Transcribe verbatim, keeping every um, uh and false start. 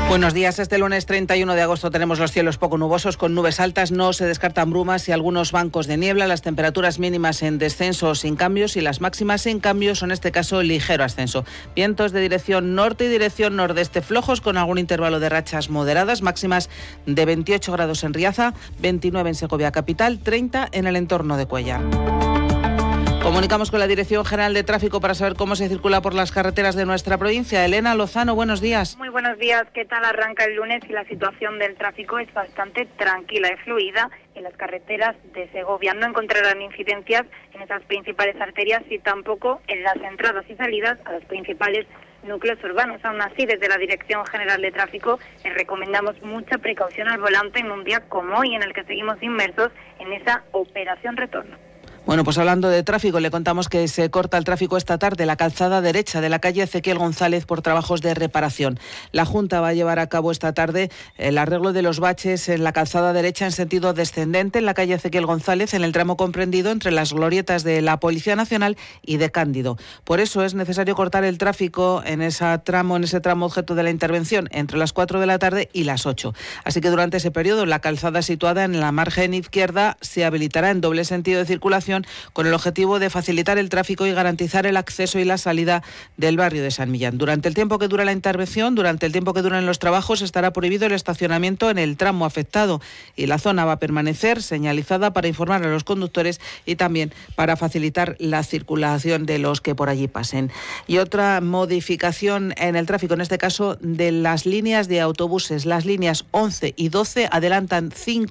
Buenos días. Este lunes treinta y uno de agosto tenemos los cielos poco nubosos con nubes altas. No se descartan brumas y algunos bancos de niebla. Las temperaturas mínimas en descenso sin cambios y las máximas en cambios, en este caso ligero ascenso. Vientos de dirección norte y dirección nordeste flojos con algún intervalo de rachas moderadas. Máximas de veintiocho grados en Riaza, veintinueve en Segovia capital, treinta en el entorno de Cuéllar. Comunicamos con la Dirección General de Tráfico para saber cómo se circula por las carreteras de nuestra provincia. Elena Lozano, buenos días. Muy buenos días. ¿Qué tal arranca el lunes? Y la situación del tráfico es bastante tranquila y fluida en las carreteras de Segovia. No encontrarán incidencias en esas principales arterias y tampoco en las entradas y salidas a los principales núcleos urbanos. Aún así, desde la Dirección General de Tráfico les recomendamos mucha precaución al volante en un día como hoy, en el que seguimos inmersos en esa operación retorno. Bueno, pues hablando de tráfico, le contamos que se corta el tráfico esta tarde, la calzada derecha de la calle Ezequiel González por trabajos de reparación. La Junta va a llevar a cabo esta tarde el arreglo de los baches en la calzada derecha en sentido descendente en la calle Ezequiel González, en el tramo comprendido entre las glorietas de la Policía Nacional y de Cándido. Por eso es necesario cortar el tráfico en ese tramo, en ese tramo objeto de la intervención entre las cuatro de la tarde y las ocho. Así que durante ese periodo la calzada situada en la margen izquierda se habilitará en doble sentido de circulación con el objetivo de facilitar el tráfico y garantizar el acceso y la salida del barrio de San Millán. Durante el tiempo que dura la intervención, durante el tiempo que duran los trabajos, estará prohibido el estacionamiento en el tramo afectado y la zona va a permanecer señalizada para informar a los conductores y también para facilitar la circulación de los que por allí pasen. Y otra modificación en el tráfico, en este caso de las líneas de autobuses. Las líneas once y doce adelantan cinco